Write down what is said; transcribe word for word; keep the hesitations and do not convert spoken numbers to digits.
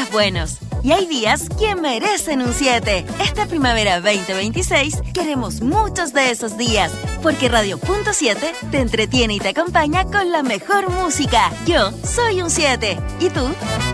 días buenos. Y hay días que merecen un siete. Esta primavera veinte veintiséis queremos muchos de esos días, porque Radio Punto siete te entretiene y te acompaña con la mejor música. Yo soy un siete. ¿Y tú?